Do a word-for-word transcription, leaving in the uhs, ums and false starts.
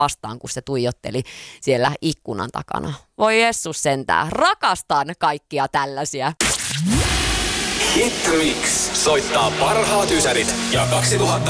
vastaan, kun se tuijotteli siellä ikkunan takana. Voi Jessus sentään, rakastan kaikkia tällaisia. Hit Mix soittaa parhaat ysärit ja kaksituhatta